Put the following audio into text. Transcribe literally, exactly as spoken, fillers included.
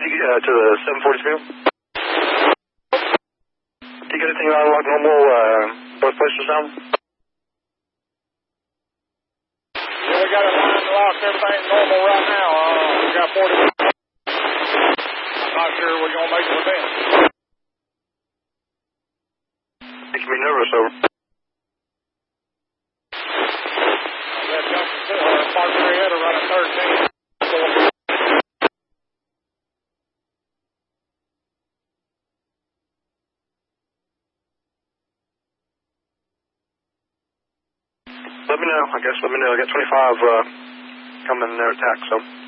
uh, to the seven forty-two. Do you get anything on like normal, uh, both places now? Yeah, we got it lined locked, everything normal right now. Uh, we got forty. I'm not sure we're going to make the event. Making me nervous, over. That Junction four, Park Marietta running thirteen. Let me know, I guess. Let me know. I got twenty-five uh, coming in their attack, so.